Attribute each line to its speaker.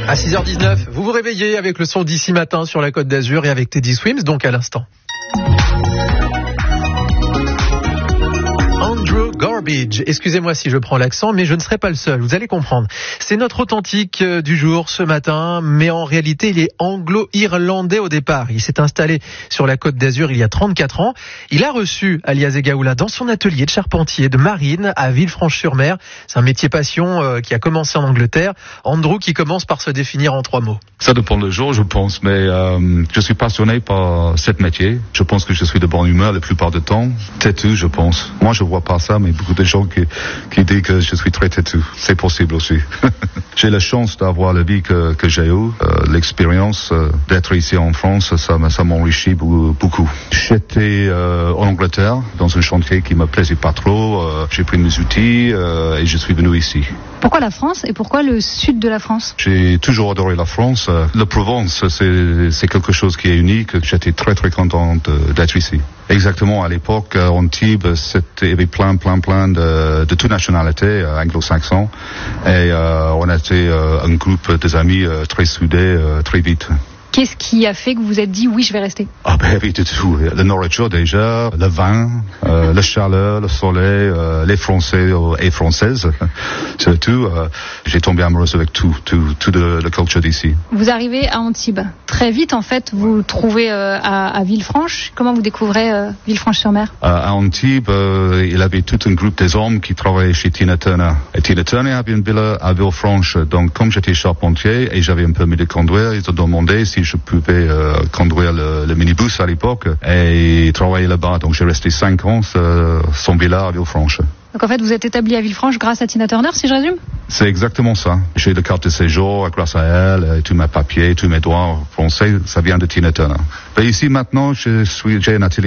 Speaker 1: À 6h19, vous vous réveillez avec le son d'ici matin sur la Côte d'Azur et avec Teddy Swims, donc à l'instant. Andrew Garbage, excusez-moi si je prends l'accent, mais je ne serai pas le seul, vous allez comprendre. C'est notre authentique du jour ce matin, mais en réalité il est anglo-irlandais au départ. Il s'est installé sur la Côte d'Azur il y a 34 ans. Il a reçu Alias Egaoula dans son atelier de charpentier de marine à Villefranche-sur-Mer. C'est un métier passion qui a commencé en Angleterre. Andrew qui commence par se définir en 3 mots.
Speaker 2: Ça dépend le jour, je pense, mais je suis passionné par ce métier. Je pense que je suis de bonne humeur la plupart du temps. Têtu, je pense. Moi, je vois pas ça, mais beaucoup de gens qui disent que je suis très têtu. C'est possible aussi. J'ai la chance d'avoir la vie que j'ai eue, l'expérience d'être ici en France, ça m'enrichit beaucoup. J'étais en Angleterre, dans un chantier qui me plaisait pas trop. J'ai pris mes outils et je suis venu ici.
Speaker 3: Pourquoi la France et pourquoi le sud de la France?
Speaker 2: J'ai toujours adoré la France. La Provence, c'est quelque chose qui est unique. J'étais très content d'être ici. Exactement, à l'époque, Antibes, il y avait plein de toutes nationalités anglo-saxons. Et on était un groupe des amis très soudés, très vite.
Speaker 3: Qu'est-ce qui a fait que vous vous êtes dit oui, je vais rester?
Speaker 2: Ah ben oui, tout. La nourriture déjà, le vin, la chaleur, le soleil, les Français et Françaises, c'est tout. J'ai tombé amoureuse avec tout de la culture d'ici.
Speaker 3: Vous arrivez à Antibes. Très vite, en fait, vous vous trouvez à Villefranche. Comment vous découvrez Villefranche-sur-Mer?
Speaker 2: À Antibes, il y avait tout un groupe des hommes qui travaillaient chez Tina Turner. Et Tina Turner avait une villa à Villefranche. Donc, comme j'étais charpentier et j'avais un permis de conduire, ils ont demandé si je pouvais conduire le minibus à l'époque et travailler là-bas. Donc j'ai resté 5 ans sans villa à Villefranche.
Speaker 3: Donc en fait vous êtes établi à Villefranche grâce à Tina Turner, si je résume?
Speaker 2: C'est exactement ça. J'ai la carte de séjour grâce à elle, tous mes papiers, tous mes droits français, ça vient de Tina Turner. Et ici maintenant j'ai un atelier